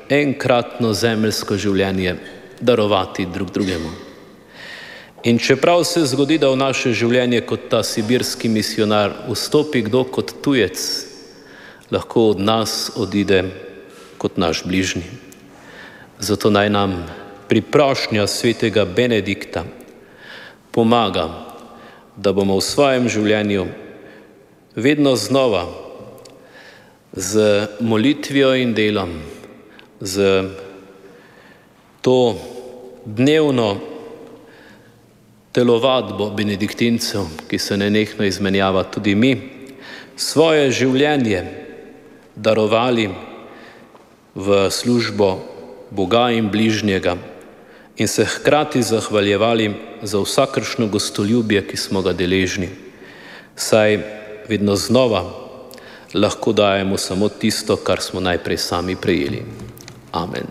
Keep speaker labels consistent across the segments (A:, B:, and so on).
A: enkratno zemeljsko življenje darovati drug drugemu. In čeprav se zgodi, da v naše življenje kot ta sibirski misionar vstopi kdo kot tujec, lahko od nas odide kot naš bližnji. Zato naj nam priprošnja svetega Benedikta pomaga, da bomo v svojem življenju vedno znova z molitvijo in delom, z to dnevno telovadbo benediktincev, ki se nenehno izmenjava, tudi mi svoje življenje darovali v službo Boga in bližnjega in se hkrati zahvaljevali za vsakršno gostoljubje, ki smo ga deležni. Saj vedno znova lahko dajemo samo tisto, kar smo najprej sami prejeli. Amen.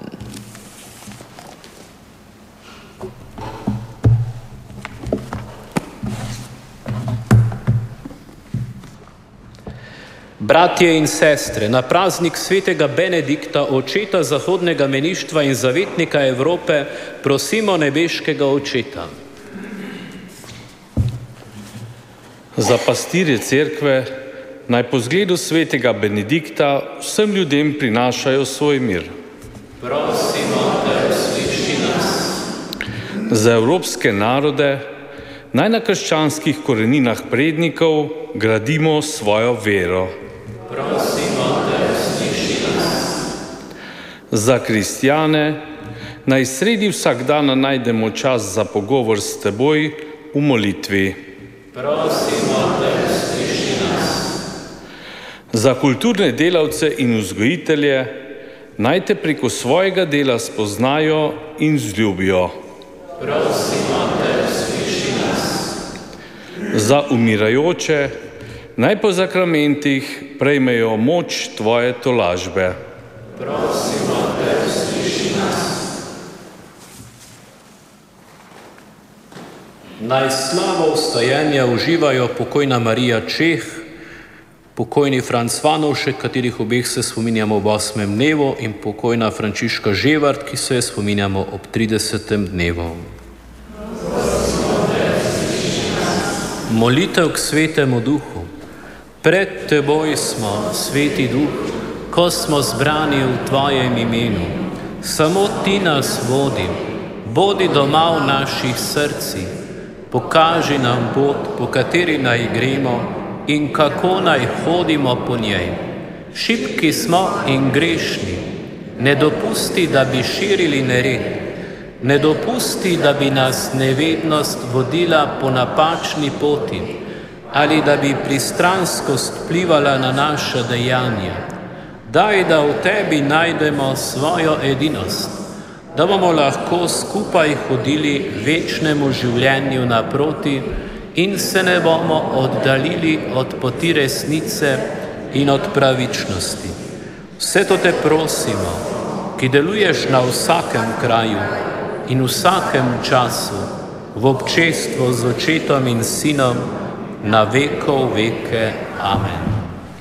A: Bratje in sestre, na praznik svetega Benedikta, očeta zahodnega meništva in zavetnika Evrope, prosimo nebeškega očeta.
B: Za pastirje cerkve naj po zgledu svetega Benedikta vsem ljudem prinašajo svoj mir.
A: Prosimo te, usliši nas.
B: Za evropske narode naj na krščanskih koreninah prednikov gradimo svojo vero.
A: Prosimo te, usliši nas.
B: Za kristjane naj sredi vsakdana najdemo čas za pogovor s teboj v molitvi.
A: Prosimo te, usliši nas.
B: Za kulturne delavce in vzgojitelje naj te preko svojega dela spoznajo in vzljubijo.
A: Prosimo te, usliši nas.
B: Za umirajoče naj po zakramentih prejmejo moč tvoje tolažbe.
A: Prosimo te, usliši nas. Naj slavo vstajenja uživajo pokojna Marija Čeh, pokojni Franc Vanovšek, katerih obeh se spominjamo ob 8. dnevu, in pokojna Frančiška Ževart, ki se je spominjamo ob 30. dnevu. Molitev k svetemu duhu. Pred teboj smo, sveti duh, ko smo zbrani v tvojem imenu. Samo ti nas vodi, bodi doma v naših srcih. Pokaži nam pot, po kateri naj gremo in kako naj hodimo po njej. Šibki smo in grešni. Ne dopusti, da bi širili nered. Ne dopusti, da bi nas nevednost vodila po napačni poti ali da bi pristranskost vplivala na naša dejanja. Daj, da v tebi najdemo svojo edinost, da bomo lahko skupaj hodili večnemu življenju naproti in se ne bomo oddaljili od poti resnice in od pravičnosti. Vse to te prosimo, ki deluješ na vsakem kraju in vsakem času, v občestvu z Očetom in Sinom, na vekov veke. Amen.